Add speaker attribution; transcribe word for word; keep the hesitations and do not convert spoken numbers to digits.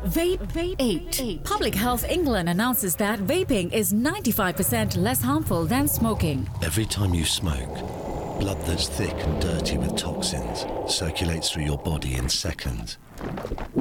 Speaker 1: Vape Vape eight. Public Health England announces that vaping is ninety-five percent less harmful than smoking.
Speaker 2: Every time you smoke, blood that's thick and dirty with toxins circulates through your body in seconds.